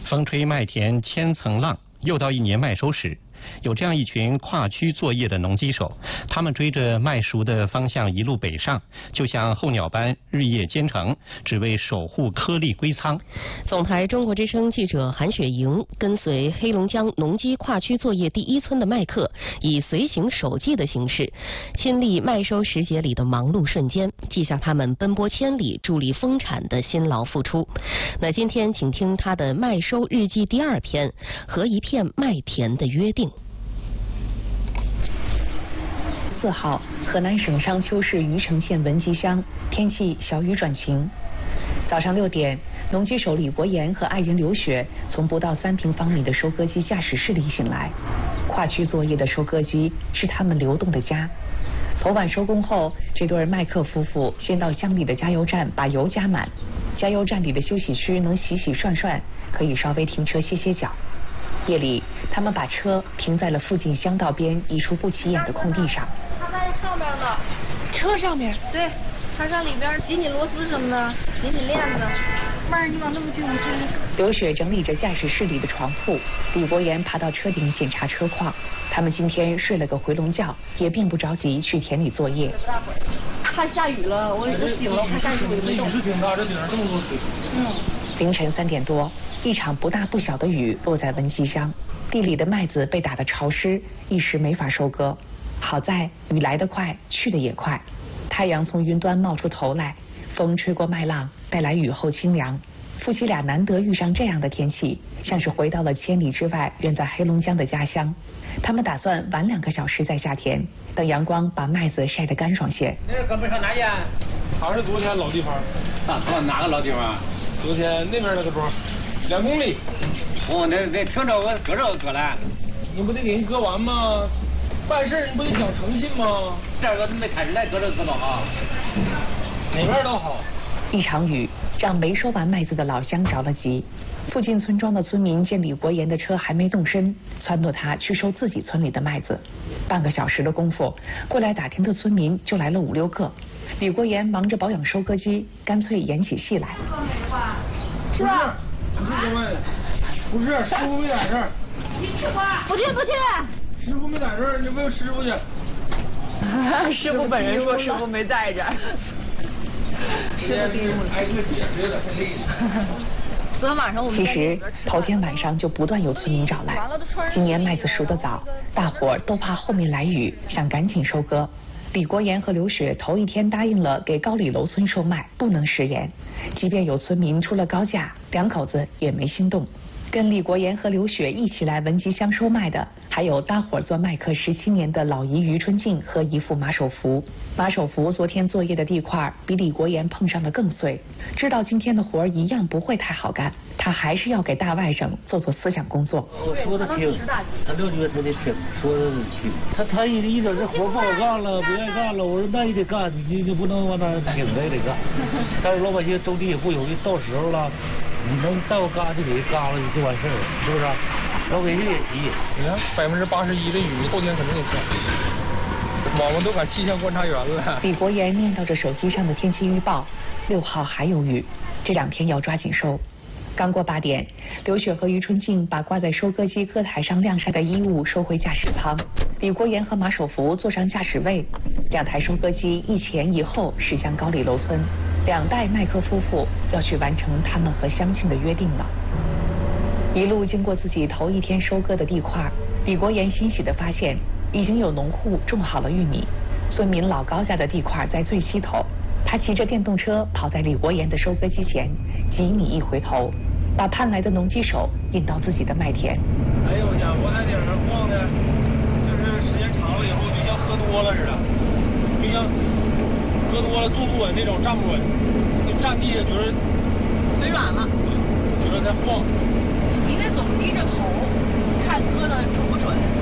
风吹麦田千层浪，又到一年麦收时。有这样一群跨区作业的农机手，他们追着麦熟的方向一路北上，就像候鸟般日夜兼程，只为守护颗粒归仓。 总台中国之声记者韩雪莹跟随黑龙江农机跨区作业第一村的麦客，以随行手记的形式，亲历麦收时节里的忙碌瞬间，记下他们奔波千里、助力丰产的辛劳付出。那今天请听他的麦收日记第2篇《和一片麦田的约定》。4号，河南省商丘市虞城县文集乡，天气小雨转晴。早上6点，农机手李国岩和爱人刘雪从不到3平方米的收割机驾驶室里醒来。跨区作业的收割机是他们流动的家。头晚收工后，这对麦客夫妇先到乡里的加油站把油加满。加油站里的休息区能洗洗涮涮，可以稍微停车歇歇脚。夜里，他们把车停在了附近乡道边一处不起眼的空地上。 它在上面呢， 车上面？ 对，它上里边紧紧螺丝什么的，紧紧链子。妹儿，你往那么近，我去。 刘雪整理着驾驶室里的床铺，李国岩爬到车顶检查车况。他们今天睡了个回笼觉，也并不着急去田里作业。 怕下雨了，我醒了，怕下雨我就没动。 雨势挺大，这顶上这么多水。 凌晨3点多，一场不大不小的雨落在文集乡，地里的麦子被打得潮湿，一时没法收割。好在雨来得快，去得也快。太阳从云端冒出头来，风吹过麦浪，带来雨后清凉。夫妻俩难得遇上这样的天气，像是回到了千里之外远在黑龙江的家乡。他们打算晚2个小时再下田，等阳光把麦子晒得干爽些。 那是搁没上哪去？还是昨天老地方。 哪个老地方？ 昨天那边那个庄，2公里。 哦，那听着我搁这搁了。 你不得给人割完吗？办事你不得讲诚信吗？ 这个没开始来搁这割吧啊。 哪边都好。 一场雨让没收完麦子的老乡着了急。附近村庄的村民见李国岩的车还没动身，撺掇他去收自己村里的麦子。半个小时的功夫，过来打听的村民就来了5、6个。李国岩忙着保养收割机，干脆演起戏来。 是啊，不是各位，不是师傅没在这儿。 不去。 师傅没在这儿，你问师傅去。 师傅本人说师傅没在这儿。 师傅给我挨个解释的，太累了。 昨天晚上我们其实头天晚上就不断有村民找来。今年麦子熟得早，大伙儿都怕后面来雨，想赶紧收割。李国岩和刘雪头一天答应了给高里楼村售麦，不能食言。即便有村民出了高价，2口子也没心动。跟李国岩和刘雪一起来文集乡收麦的，还有搭伙做麦客17年的老姨于春静和姨父马守福。马守福昨天作业的地块比李国岩碰上的更碎，知道今天的活儿一样不会太好干，他还是要给大外甥做思想工作。 我说的听，他6个月他得听，说的听。他一整这活不好干了，不愿意干了，我说那也得干，你不能往那挺着也得干。但是老百姓种地也不容易，到时候了。你能到嘎就给人嘎了就完事儿了，是不是？老百姓也急。 你看81%的雨，后天肯定得下。我们都赶气象观察员了。 李国岩念叨着手机上的天气预报，6号还有雨，这2天要抓紧收。刚过8点，刘雪和于春静把挂在收割机割台上晾晒的衣物收回驾驶舱，李国岩和马守福坐上驾驶位，2台收割机一前一后驶向高里楼村。2代麦克夫妇要去完成他们和乡亲的约定了。一路经过自己头一天收割的地块，李国岩欣喜地发现，已经有农户种好了玉米，村民老高家的地块在最西头。他骑着电动车跑在李国岩的收割机前，几米一回头，把盼来的农机手引到自己的麦田。 哎呦家伙，在顶上晃的，就是时间长了以后就像喝多了似的，就像喝多了坐不稳那种，站不稳，就站地下觉得腿软了， 觉得在晃。 你得总低着头看割的准不准。